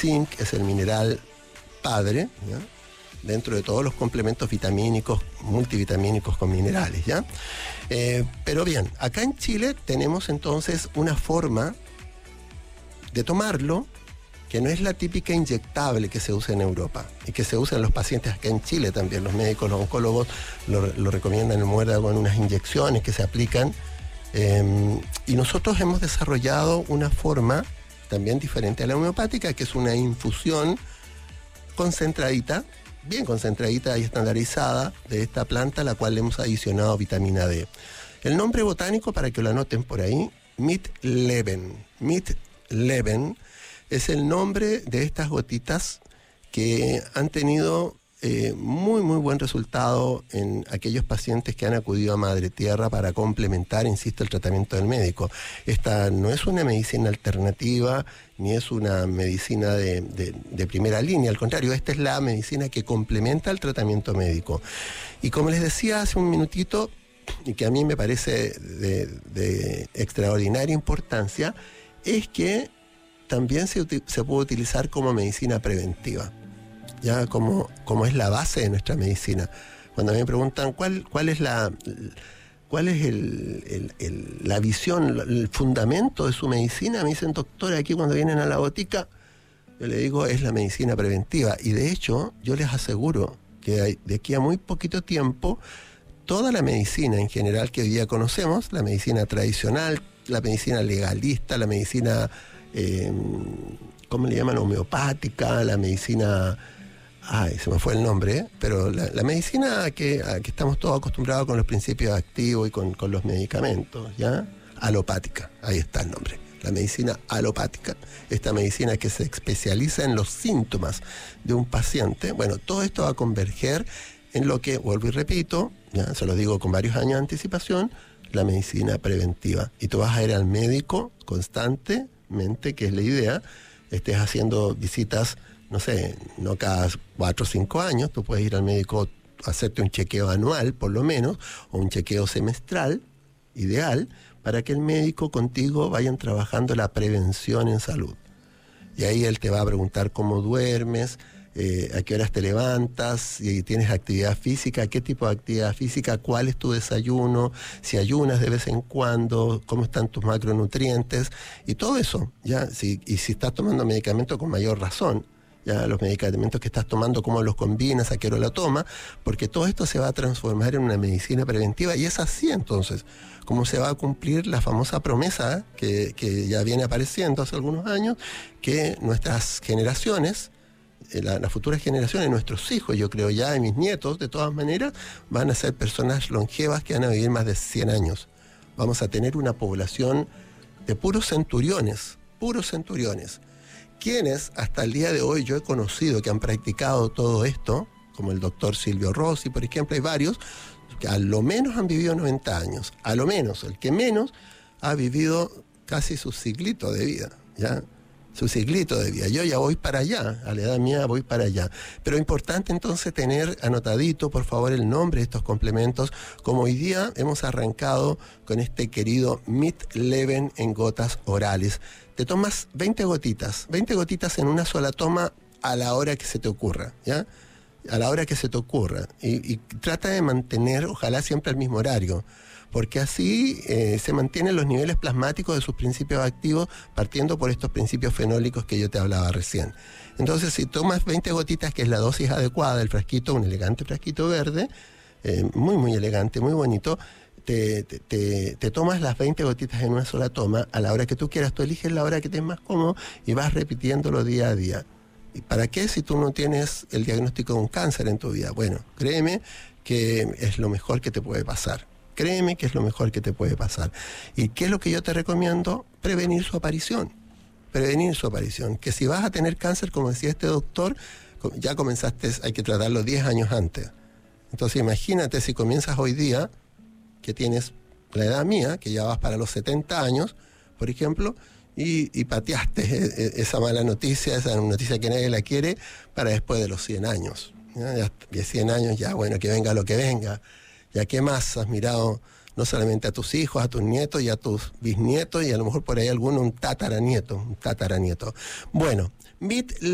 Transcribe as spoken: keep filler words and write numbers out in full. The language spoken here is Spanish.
zinc es el mineral padre, ¿ya?, dentro de todos los complementos vitamínicos, multivitamínicos con minerales, ¿ya? Eh, pero bien, acá en Chile tenemos entonces una forma de tomarlo que no es la típica inyectable que se usa en Europa y que se usa en los pacientes acá en Chile también. Los médicos, los oncólogos lo, lo recomiendan en muérdago con unas inyecciones que se aplican. Eh, y nosotros hemos desarrollado una forma también diferente a la homeopática, que es una infusión concentradita, bien concentradita y estandarizada de esta planta, a la cual le hemos adicionado vitamina D. El nombre botánico, para que lo anoten por ahí, Mitleben. Mitleben es el nombre de estas gotitas que han tenido eh, muy, muy buen resultado en aquellos pacientes que han acudido a Madre Tierra para complementar, insisto, el tratamiento del médico. Esta no es una medicina alternativa, ni es una medicina de, de, de primera línea, al contrario, esta es la medicina que complementa el tratamiento médico. Y como les decía hace un minutito, y que a mí me parece de, de extraordinaria importancia, es que también se, se puede utilizar como medicina preventiva, ya como, como es la base de nuestra medicina. Cuando me preguntan cuál, cuál es la... ¿Cuál es el, el, el, la visión, el fundamento de su medicina? Me dicen, doctor, aquí cuando vienen a la botica, yo le digo, es la medicina preventiva. Y de hecho, yo les aseguro que hay, de aquí a muy poquito tiempo, toda la medicina en general que hoy día conocemos, la medicina tradicional, la medicina legalista, la medicina, eh, ¿cómo le llaman? Homeopática, la medicina... Ay, se me fue el nombre, ¿eh? Pero la, la medicina que, a que estamos todos acostumbrados con los principios activos y con, con los medicamentos, ¿ya? Alopática, ahí está el nombre. La medicina alopática, esta medicina que se especializa en los síntomas de un paciente. Bueno, todo esto va a converger en lo que, vuelvo y repito, ya se lo digo con varios años de anticipación, la medicina preventiva. Y tú vas a ir al médico constantemente, que es la idea, estés haciendo visitas, no sé, no cada cuatro o cinco años, tú puedes ir al médico a hacerte un chequeo anual, por lo menos, o un chequeo semestral, ideal, para que el médico contigo vayan trabajando la prevención en salud. Y ahí él te va a preguntar cómo duermes, eh, a qué horas te levantas, si tienes actividad física, qué tipo de actividad física, cuál es tu desayuno, si ayunas de vez en cuando, cómo están tus macronutrientes, y todo eso, ¿ya? Si, y si estás tomando medicamento, con mayor razón. Ya los medicamentos que estás tomando, cómo los combinas, a qué hora lo tomas, porque todo esto se va a transformar en una medicina preventiva, y es así entonces como se va a cumplir la famosa promesa que, que ya viene apareciendo hace algunos años, que nuestras generaciones, la, las futuras generaciones, nuestros hijos, yo creo ya, y mis nietos, de todas maneras, van a ser personas longevas que van a vivir más de cien años. Vamos a tener una población de puros centuriones, puros centuriones. Quienes hasta el día de hoy yo he conocido que han practicado todo esto, como el doctor Silvio Rossi, por ejemplo, hay varios que a lo menos han vivido noventa años, a lo menos, el que menos ha vivido casi su ciclito de vida, ¿ya? Su ciclito de vida. Yo ya voy para allá, a la edad mía voy para allá. Pero es importante entonces tener anotadito, por favor, el nombre de estos complementos, como hoy día hemos arrancado con este querido Mitleben en gotas orales. Te tomas veinte gotitas, veinte gotitas en una sola toma a la hora que se te ocurra, ¿ya? A la hora que se te ocurra. Y, y trata de mantener, ojalá siempre al mismo horario, porque así eh, se mantienen los niveles plasmáticos de sus principios activos, partiendo por estos principios fenólicos que yo te hablaba recién. Entonces, si tomas veinte gotitas, que es la dosis adecuada del frasquito, un elegante frasquito verde, eh, muy, muy elegante, muy bonito, Te, te, te, te tomas las veinte gotitas en una sola toma a la hora que tú quieras. Tú eliges la hora que te es más cómodo y vas repitiéndolo día a día. ¿Y para qué si tú no tienes el diagnóstico de un cáncer en tu vida? Bueno, créeme que es lo mejor que te puede pasar. Créeme que es lo mejor que te puede pasar. ¿Y qué es lo que yo te recomiendo? Prevenir su aparición. Prevenir su aparición. Que si vas a tener cáncer, como decía este doctor, ya comenzaste, hay que tratarlo diez años antes. Entonces imagínate si comienzas hoy día, que tienes la edad mía, que ya vas para los setenta años, por ejemplo, y, y pateaste esa mala noticia, esa noticia que nadie la quiere, para después de los cien años. Ya, ya, ya cien años, ya bueno, que venga lo que venga. Ya qué más has mirado, no solamente a tus hijos, a tus nietos y a tus bisnietos, y a lo mejor por ahí alguno un tataranieto, un tataranieto. Bueno, Mit